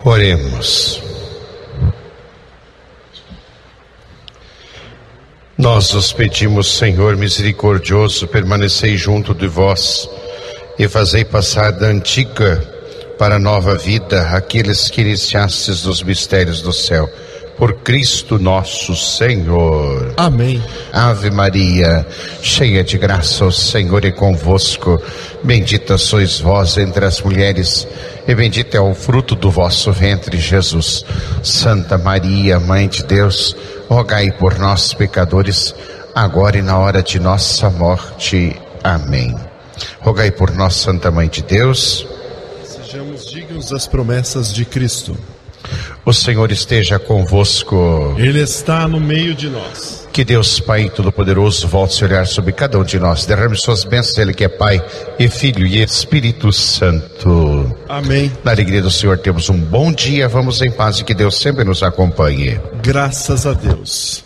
Oremos. Nós os pedimos, Senhor misericordioso, permanecei junto de vós e fazei passar da antiga para a nova vida aqueles que iniciastes dos mistérios do céu. Por Cristo nosso Senhor. Amém. Ave Maria, cheia de graça, o Senhor é convosco. Bendita sois vós entre as mulheres, e bendito é o fruto do vosso ventre, Jesus. Santa Maria, Mãe de Deus, rogai por nós, pecadores, agora e na hora de nossa morte. Amém. Rogai por nós, Santa Mãe de Deus. Sejamos dignos das promessas de Cristo. O Senhor esteja convosco. Ele está no meio de nós. Que Deus Pai Todo-Poderoso volte a olhar sobre cada um de nós. Derrame suas bênçãos, Ele que é Pai e Filho e Espírito Santo. Amém. Na alegria do Senhor temos um bom dia. Vamos em paz e que Deus sempre nos acompanhe. Graças a Deus.